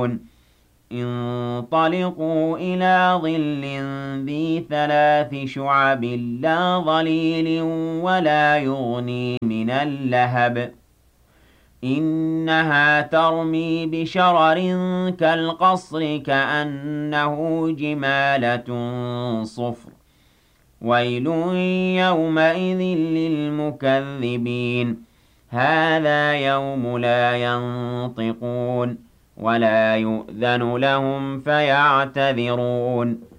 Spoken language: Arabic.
يعلمون انطلقوا إلى ظل ذي 3 شعب لا ظليل ولا يغني من اللهب إنها ترمي بشرر كالقصر كأنه جمالة صفر ويل يومئذ للمكذبين هذا يوم لا ينطقون ولا يؤذن لهم فيعتذرون